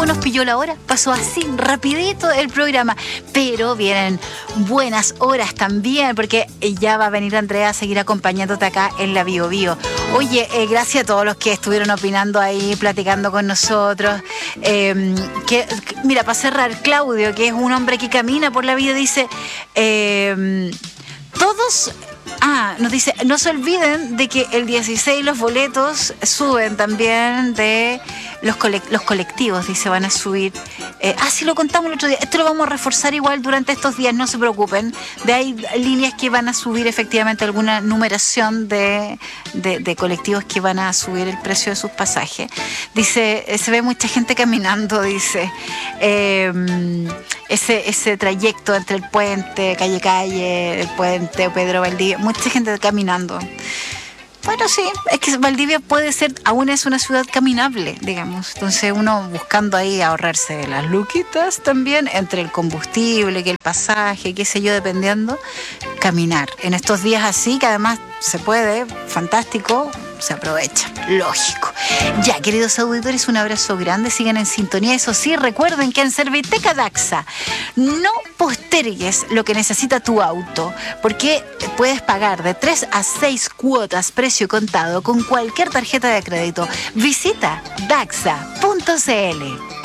nos pilló la hora? Pasó así, rapidito el programa. Pero vienen buenas horas también, porque ya va a venir Andrea a seguir acompañándote acá en la Bio Bio. Oye, gracias a todos los que estuvieron opinando ahí, platicando con nosotros. Mira, para cerrar, Claudio, que es un hombre que camina por la vida, dice... todos... nos dice, no se olviden de que el 16 los boletos suben también de los colectivos, dice, van a subir. Sí lo contamos el otro día. Esto lo vamos a reforzar igual durante estos días, no se preocupen. Hay líneas que van a subir efectivamente alguna numeración de colectivos que van a subir el precio de sus pasajes. Dice, se ve mucha gente caminando, dice. Ese trayecto entre el puente, calle, el puente Pedro Valdivia, mucha gente caminando. Bueno, sí, es que Valdivia puede ser, aún es una ciudad caminable, digamos. Entonces uno buscando ahí ahorrarse las luquitas también, entre el combustible, que el pasaje, qué sé yo, dependiendo, caminar. En estos días así, que además se puede, fantástico, se aprovecha, lógico. Ya, queridos auditores, un abrazo grande, sigan en sintonía. Eso sí, recuerden que en Serviteca Daxa no postergues lo que necesita tu auto, porque puedes pagar de 3 a 6 cuotas precio contado con cualquier tarjeta de crédito. Visita daxa.cl.